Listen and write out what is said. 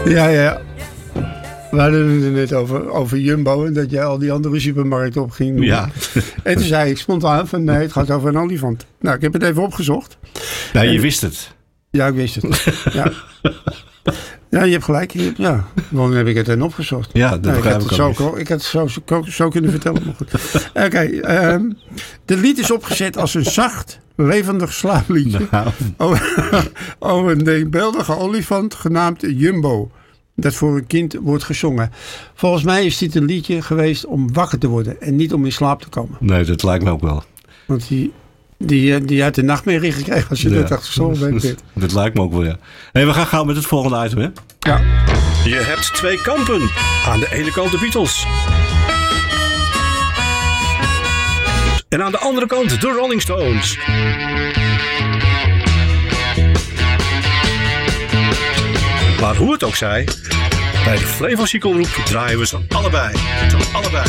Ja. We hadden het er net over Jumbo en dat jij al die andere supermarkten op ging noemen. Ja. En toen zei ik spontaan van nee, het gaat over een olifant. Nou, ik heb het even opgezocht. Nou, je wist het. Ja, ik wist het. Ja. Ja, je hebt gelijk. Dan heb ik het dan opgezocht. Ja, dat begrijp ik ook. Ik had het zo kunnen vertellen. Maar goed. Oké, de lied is opgezet als een zacht, levendig slaapliedje. Nou. Over een denkbeeldige olifant genaamd Jumbo. Dat voor een kind wordt gezongen. Volgens mij is dit een liedje geweest om wakker te worden. En niet om in slaap te komen. Nee, dat lijkt me ook wel. Want die had de nachtmerrie gekregen als je dat achter gezongen bent. Dat lijkt me ook wel, ja. Hey, we gaan gauw met het volgende item, hè? Ja. Je hebt twee kampen. Aan de ene kant de Beatles. En aan de andere kant de Rolling Stones. Maar hoe het ook zij, bij de Flevo Cykelgroep draaien we ze allebei.